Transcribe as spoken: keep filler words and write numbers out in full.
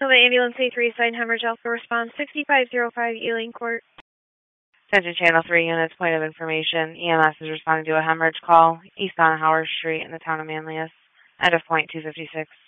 Summit Ambulance A three, sign hemorrhage alpha response, sixty-five oh five Elaine Court. Attention Channel three units, point of information. E M S is responding to a hemorrhage call east on Howard Street in the town of Manlius. End of point two fifty-six.